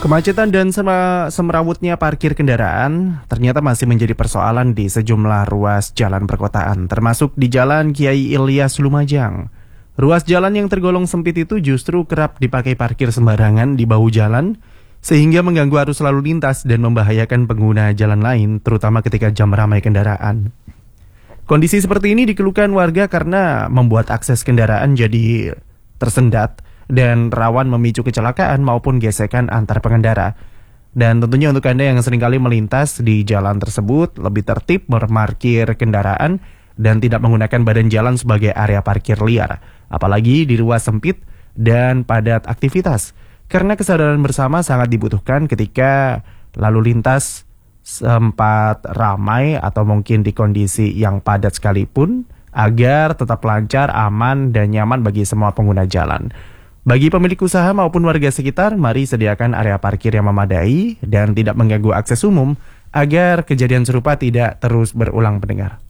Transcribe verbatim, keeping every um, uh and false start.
Kemacetan dan sema- semerawutnya parkir kendaraan ternyata masih menjadi persoalan di sejumlah ruas jalan perkotaan, termasuk di Jalan Kiai Ilyas Lumajang. Ruas jalan yang tergolong sempit itu justru kerap dipakai parkir sembarangan di bahu jalan, sehingga mengganggu arus lalu lintas dan membahayakan pengguna jalan lain, terutama ketika jam ramai kendaraan. Kondisi seperti ini dikeluhkan warga karena membuat akses kendaraan jadi tersendat dan rawan memicu kecelakaan maupun gesekan antar pengendara. Dan tentunya untuk Anda yang seringkali melintas di jalan tersebut, lebih tertib memarkir kendaraan dan tidak menggunakan badan jalan sebagai area parkir liar, apalagi di ruas sempit dan padat aktivitas. Karena kesadaran bersama sangat dibutuhkan ketika lalu lintas sempat ramai atau mungkin di kondisi yang padat sekalipun, agar tetap lancar, aman, dan nyaman bagi semua pengguna jalan. Bagi pemilik usaha maupun warga sekitar, mari sediakan area parkir yang memadai dan tidak mengganggu akses umum agar kejadian serupa tidak terus berulang, pendengar.